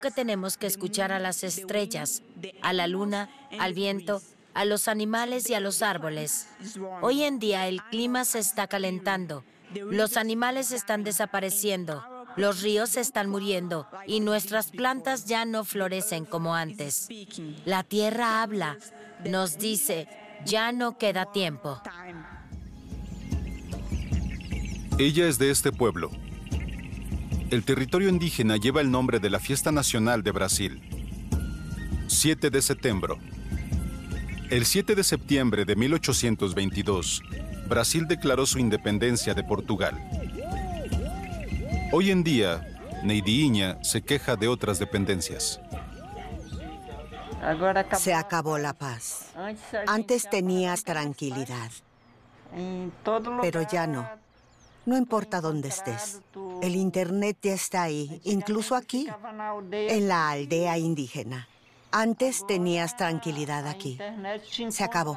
que tenemos que escuchar a las estrellas, a la luna, al viento, a los animales y a los árboles. Hoy en día el clima se está calentando, los animales están desapareciendo, los ríos están muriendo y nuestras plantas ya no florecen como antes. La tierra habla, nos dice, ya no queda tiempo. Ella es de este pueblo. El territorio indígena lleva el nombre de la fiesta nacional de Brasil. 7 de septiembre. El 7 de septiembre de 1822, Brasil declaró su independencia de Portugal. Hoy en día, Neidiinha se queja de otras dependencias. Se acabó la paz. Antes tenías tranquilidad, pero ya no. No importa dónde estés. El Internet ya está ahí, incluso aquí, en la aldea indígena. Antes tenías tranquilidad aquí. Se acabó.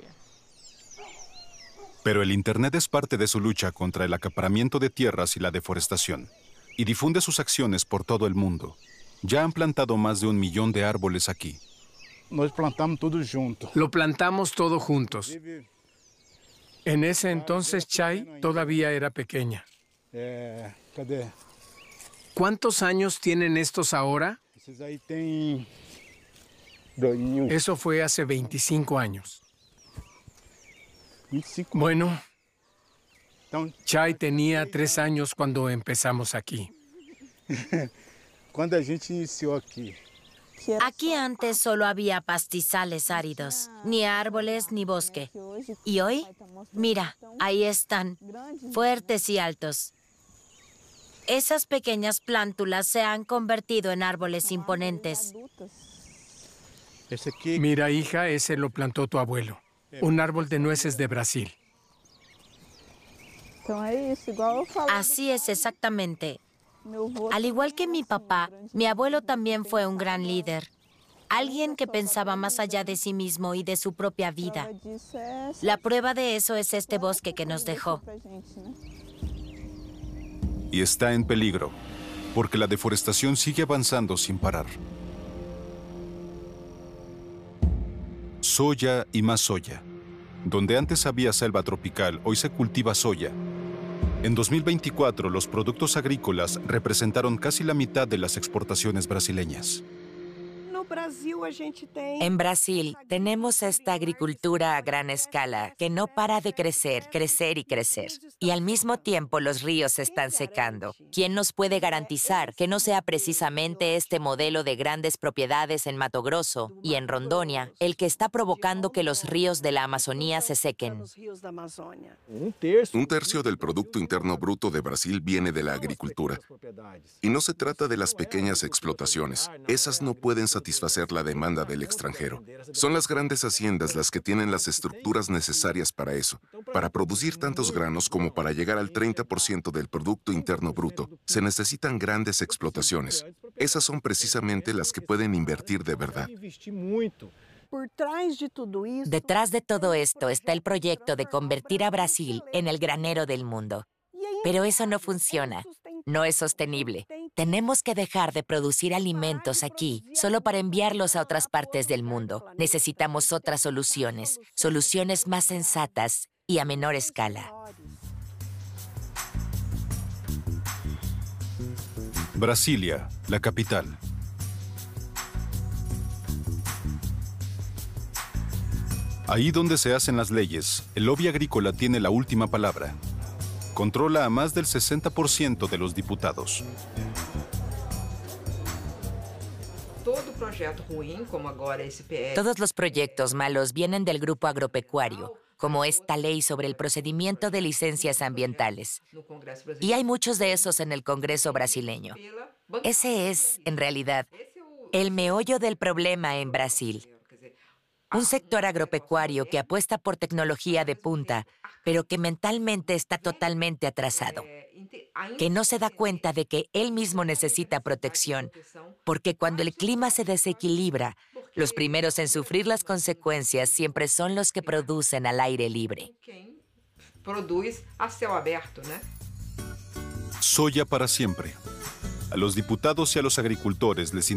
Pero el Internet es parte de su lucha contra el acaparamiento de tierras y la deforestación, y difunde sus acciones por todo el mundo. Ya han plantado más de 1 millón de árboles aquí. Nós plantamos tudo junto. Lo plantamos todo juntos. En ese entonces Chay todavía era pequeña. Cadê? ¿Cuántos años tienen estos ahora? Esses aí tem 2000. Eso fue hace 25 años. 25. Bueno, Então, Chay tenía 3 años cuando empezamos aquí. quando a gente iniciou aqui, Aquí antes solo había pastizales áridos, ni árboles ni bosque. Y hoy, mira, ahí están, fuertes y altos. Esas pequeñas plántulas se han convertido en árboles imponentes. esse aqui Mira, hija, ese lo plantó tu abuelo. Un árbol de nueces de Brasil. Así es exactamente. Al igual que mi papá, mi abuelo también fue un gran líder. Alguien que pensaba más allá de sí mismo y de su propia vida. La prueba de eso es este bosque que nos dejó. Y está en peligro, porque la deforestación sigue avanzando sin parar. Soya y más soya. Donde antes había selva tropical, hoy se cultiva soya. En 2024, los productos agrícolas representaron casi la mitad de las exportaciones brasileñas. En Brasil tenemos esta agricultura a gran escala que no para de crecer, crecer y crecer. Y al mismo tiempo los ríos se están secando. ¿Quién nos puede garantizar que no sea precisamente este modelo de grandes propiedades en Mato Grosso y en Rondônia el que está provocando que los ríos de la Amazonía se sequen? Un tercio del Producto Interno Bruto de Brasil viene de la agricultura. Y no se trata de las pequeñas explotaciones. Esas no pueden satisfacer la demanda del extranjero. Son las grandes haciendas las que tienen las estructuras necesarias para eso. Para producir tantos granos como para llegar al 30% del Producto Interno Bruto, se necesitan grandes explotaciones. Esas son precisamente las que pueden invertir de verdad. Detrás de todo esto está el proyecto de convertir a Brasil en el granero del mundo. Pero eso no funciona. No es sostenible. Tenemos que dejar de producir alimentos aquí solo para enviarlos a otras partes del mundo. Necesitamos otras soluciones, soluciones más sensatas y a menor escala. Brasilia, la capital. Ahí donde se hacen las leyes, el lobby agrícola tiene la última palabra. Controla a más del 60% de los diputados. Todos los proyectos malos vienen del grupo agropecuario, como esta ley sobre el procedimiento de licencias ambientales. Y hay muchos de esos en el Congreso brasileño. Ese es, en realidad, el meollo del problema en Brasil. Un sector agropecuario que apuesta por tecnología de punta, pero que mentalmente está totalmente atrasado, que no se da cuenta de que él mismo necesita protección, porque cuando el clima se desequilibra, los primeros en sufrir las consecuencias siempre son los que producen al aire libre. Soya para siempre. A los diputados y a los agricultores les